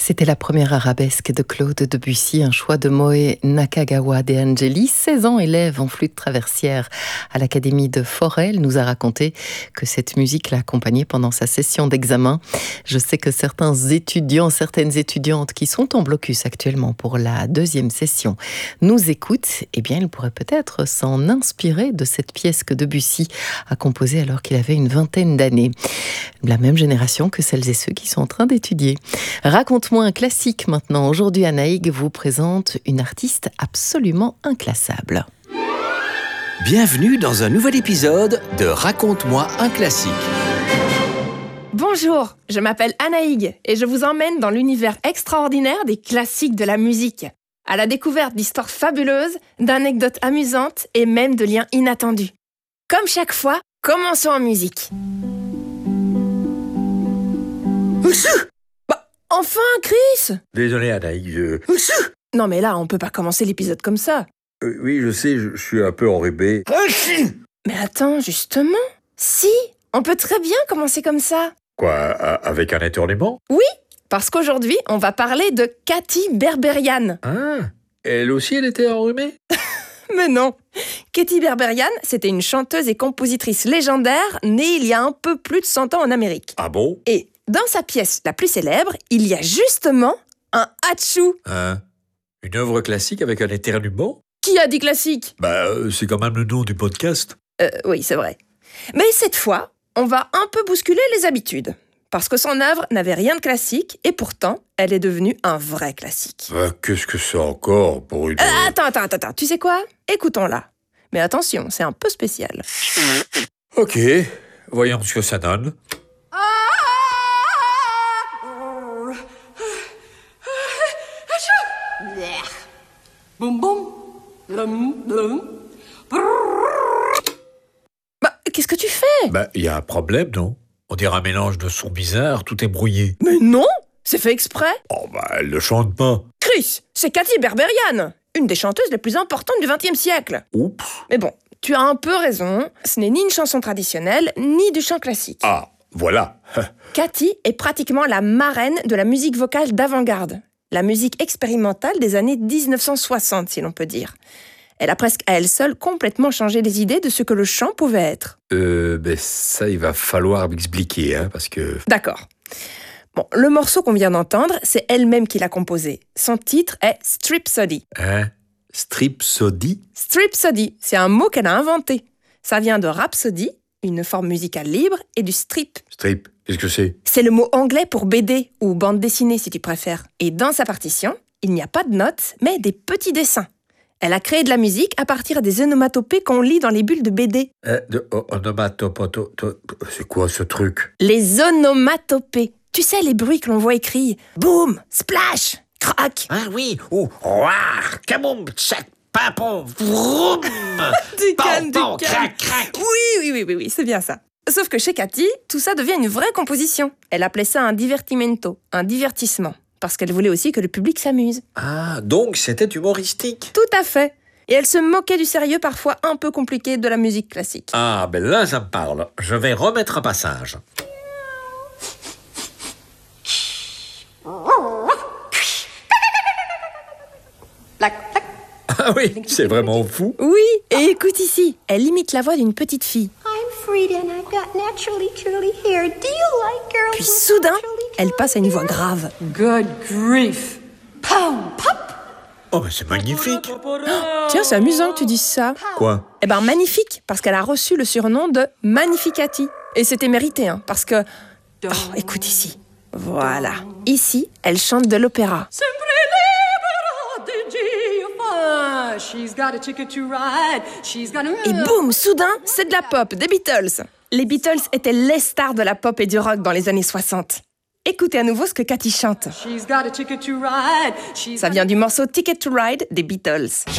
C'était la première arabesque de Claude Debussy, un choix de Moe Nakagawa de Angeli. 16 ans, élève en flûte traversière à l'Académie de Forel, nous a raconté que cette musique l'a accompagné pendant sa session d'examen. Je sais que certains étudiants, certaines étudiantes qui sont en blocus actuellement pour la deuxième session nous écoutent. Eh bien, ils pourraient peut-être s'en inspirer de cette pièce que Debussy a composée alors qu'il avait une vingtaine d'années. La même génération que celles et ceux qui sont en train d'étudier. Raconte-moi un classique maintenant. Aujourd'hui, Anaïg vous présente une artiste absolument inclassable. Bienvenue dans un nouvel épisode de Raconte-moi un classique. Bonjour, je m'appelle Anaïg et je vous emmène dans l'univers extraordinaire des classiques de la musique, à la découverte d'histoires fabuleuses, d'anecdotes amusantes et même de liens inattendus. Comme chaque fois, commençons en musique. Enfin, Chris! Désolé, Anaïg, Non mais là, on peut pas commencer l'épisode comme ça. Oui, je sais, je suis un peu enrhumé. Mais attends, justement. Si, on peut très bien commencer comme ça. Quoi, avec un éternuement? Oui, parce qu'aujourd'hui, on va parler de Katy Berberian. Ah, elle aussi, elle était enrhumée? Mais non. Katy Berberian, c'était une chanteuse et compositrice légendaire née il y a un peu plus de 100 ans en Amérique. Ah bon? Et dans sa pièce la plus célèbre, il y a justement un hatchou. Hein? Une œuvre classique avec un éternuement? Qui a dit classique? C'est quand même le nom du podcast. Oui, c'est vrai. Mais cette fois, on va un peu bousculer les habitudes. Parce que son œuvre n'avait rien de classique, et pourtant, elle est devenue un vrai classique. Qu'est-ce que c'est encore pour une... Attends, tu sais quoi? Écoutons-la. Mais attention, c'est un peu spécial. Ok, voyons ce que ça donne. Boum boum. Qu'est-ce que tu fais? Il y a un problème, non? On dirait un mélange de sons bizarres, tout est brouillé. Mais non! C'est fait exprès. Elle ne chante pas. Chris, c'est Katy Berberian, une des chanteuses les plus importantes du XXe siècle. Oups. Mais bon, tu as un peu raison, ce n'est ni une chanson traditionnelle, ni du chant classique. Ah, voilà. Katy est pratiquement la marraine de la musique vocale d'avant-garde, la musique expérimentale des années 1960, si l'on peut dire. Elle a presque à elle seule complètement changé les idées de ce que le chant pouvait être. Ça, il va falloir m'expliquer, parce que... D'accord. Bon, le morceau qu'on vient d'entendre, c'est elle-même qui l'a composé. Son titre est Stripsody. Hein? Stripsody? Stripsody, c'est un mot qu'elle a inventé. Ça vient de rhapsody, une forme musicale libre, et du strip. Strip, qu'est-ce que c'est? C'est le mot anglais pour BD, ou bande dessinée si tu préfères. Et dans sa partition, il n'y a pas de notes, mais des petits dessins. Elle a créé de la musique à partir des onomatopées qu'on lit dans les bulles de BD. C'est quoi ce truc? Les onomatopées. Tu sais, les bruits que l'on voit écrits. Boum, splash, crac. Ah oui, ou roar, kaboum, tchac, papon, vroom. Du calme. Crac, crac. Oui, c'est bien ça. Sauf que chez Katy, tout ça devient une vraie composition. Elle appelait ça un divertimento, un divertissement. Parce qu'elle voulait aussi que le public s'amuse. Ah, donc c'était humoristique. Tout à fait. Et elle se moquait du sérieux parfois un peu compliqué de la musique classique. Ah, là, ça me parle. Je vais remettre un passage. Ah oui, c'est vraiment fou. Oui, et écoute ici, elle imite la voix d'une petite fille. Puis soudain, elle passe à une voix grave. Good grief. Oh, mais c'est magnifique. Tiens, c'est amusant que tu dises ça. Quoi? Magnifique, parce qu'elle a reçu le surnom de Magnificati. Et c'était mérité, parce que... Oh, écoute ici. Voilà. Ici, elle chante de l'opéra. Et boum, soudain, c'est de la pop, des Beatles. Les Beatles étaient les stars de la pop et du rock dans les années 60. Écoutez à nouveau ce que Katy chante. Ça vient du morceau Ticket to Ride des Beatles.